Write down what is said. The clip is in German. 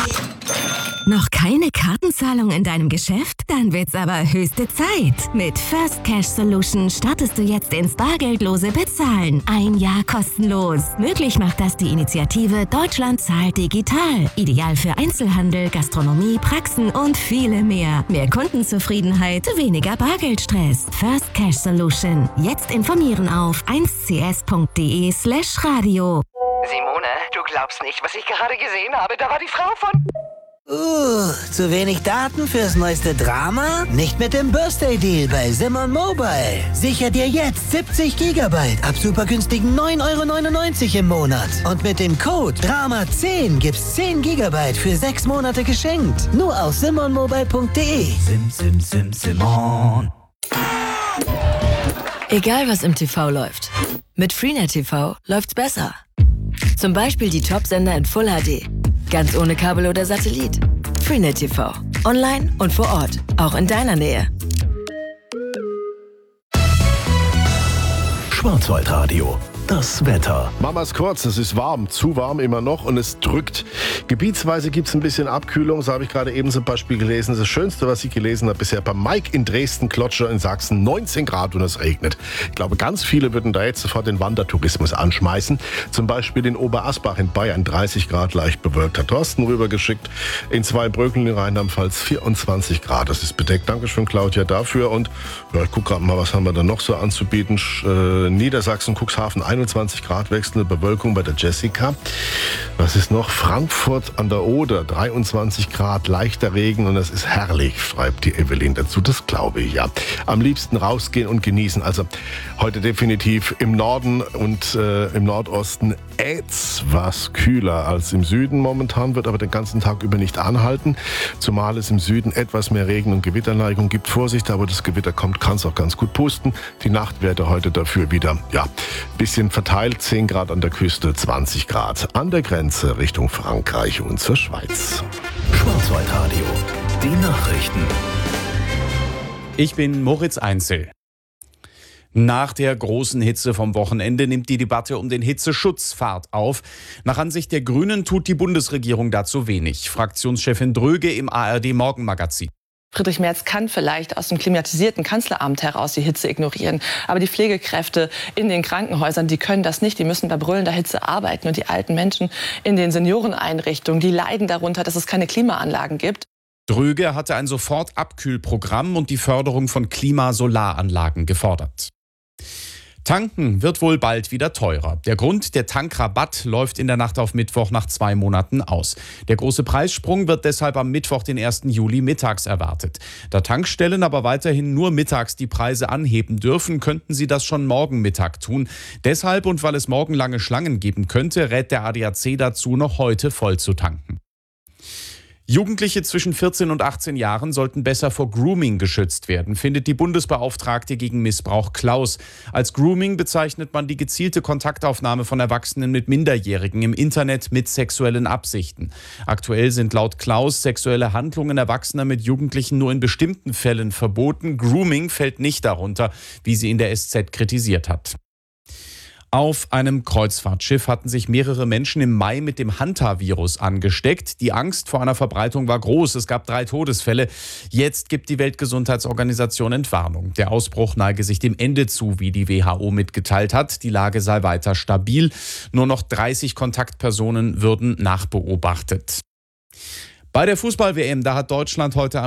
Noch keine Kartenzahlung in deinem Geschäft? Dann wird's aber höchste Zeit. Mit First Cash Solution startest du jetzt ins bargeldlose Bezahlen. 1 Jahr kostenlos. Möglich macht das die Initiative Deutschland zahlt digital. Ideal für Einzelhandel, Gastronomie, Praxen und viele mehr. Mehr Kundenzufriedenheit, weniger Bargeldstress. First Cash Solution. Jetzt informieren auf 1cs.de/radio. Simone, du glaubst nicht, was ich gerade gesehen habe. Da war die Frau von... Zu wenig Daten fürs neueste Drama? Nicht mit dem Birthday-Deal bei Simon Mobile. Sicher dir jetzt 70 GB ab super günstigen 9,99 € im Monat. Und mit dem Code DRAMA10 gibt's 10 GB für 6 Monate geschenkt. Nur auf simonmobile.de. Simon. Egal was im TV läuft, mit Freenet TV läuft's besser. Zum Beispiel die Top-Sender in Full HD. Ganz ohne Kabel oder Satellit. Freenet TV. Online und vor Ort. Auch in deiner Nähe. Schwarzwaldradio. Das Wetter. Mamas kurz, es ist warm, zu warm immer noch und es drückt. Gebietsweise gibt es ein bisschen Abkühlung, so habe ich gerade eben zum Beispiel gelesen. Das Schönste, was ich gelesen habe bisher bei Mike in Dresden, Klotscher in Sachsen, 19 Grad und es regnet. Ich glaube, ganz viele würden da jetzt sofort den Wandertourismus anschmeißen. Zum Beispiel in Oberasbach in Bayern, 30 Grad leicht bewölkt. Hat Thorsten rübergeschickt. In Zweibrücken in Rheinland-Pfalz 24 Grad. Das ist bedeckt. Dankeschön, Claudia, dafür. Und ja, ich gucke gerade mal, was haben wir da noch so anzubieten. Niedersachsen, Cuxhaven, 21 Grad, wechselnde Bewölkung bei der Jessica. Was ist noch? Frankfurt an der Oder, 23 Grad, leichter Regen und es ist herrlich, schreibt die Evelyn dazu. Das glaube ich, ja. Am liebsten rausgehen und genießen. Also heute definitiv im Norden und im Nordosten etwas kühler als im Süden momentan, wird aber den ganzen Tag über nicht anhalten. Zumal es im Süden etwas mehr Regen- und Gewitterneigung gibt. Vorsicht, aber das Gewitter kommt, kann es auch ganz gut pusten. Die Nachtwerte heute dafür wieder, ja, bisschen verteilt, 10 Grad an der Küste, 20 Grad an der Grenze Richtung Frankreich und zur Schweiz. Schwarzwaldradio. Die Nachrichten. Ich bin Moritz Einzel. Nach der großen Hitze vom Wochenende nimmt die Debatte um den Hitzeschutz Fahrt auf. Nach Ansicht der Grünen tut die Bundesregierung dazu wenig. Fraktionschefin Dröge im ARD-Morgenmagazin. Friedrich Merz kann vielleicht aus dem klimatisierten Kanzleramt heraus die Hitze ignorieren. Aber die Pflegekräfte in den Krankenhäusern, die können das nicht. Die müssen bei brüllender Hitze arbeiten. Und die alten Menschen in den Senioreneinrichtungen, die leiden darunter, dass es keine Klimaanlagen gibt. Dröge hatte ein Sofortabkühlprogramm und die Förderung von Klimasolaranlagen gefordert. Tanken wird wohl bald wieder teurer. Der Grund, der Tankrabatt läuft in der Nacht auf Mittwoch nach 2 Monaten aus. Der große Preissprung wird deshalb am Mittwoch, den 1. Juli mittags erwartet. Da Tankstellen aber weiterhin nur mittags die Preise anheben dürfen, könnten sie das schon morgen Mittag tun. Deshalb und weil es morgen lange Schlangen geben könnte, rät der ADAC dazu, noch heute voll zu tanken. Jugendliche zwischen 14 und 18 Jahren sollten besser vor Grooming geschützt werden, findet die Bundesbeauftragte gegen Missbrauch Klaus. Als Grooming bezeichnet man die gezielte Kontaktaufnahme von Erwachsenen mit Minderjährigen im Internet mit sexuellen Absichten. Aktuell sind laut Klaus sexuelle Handlungen Erwachsener mit Jugendlichen nur in bestimmten Fällen verboten. Grooming fällt nicht darunter, wie sie in der SZ kritisiert hat. Auf einem Kreuzfahrtschiff hatten sich mehrere Menschen im Mai mit dem Hantavirus angesteckt. Die Angst vor einer Verbreitung war groß. Es gab 3 Todesfälle. Jetzt gibt die Weltgesundheitsorganisation Entwarnung. Der Ausbruch neige sich dem Ende zu, wie die WHO mitgeteilt hat. Die Lage sei weiter stabil. Nur noch 30 Kontaktpersonen würden nachbeobachtet. Bei der Fußball-WM, da hat Deutschland heute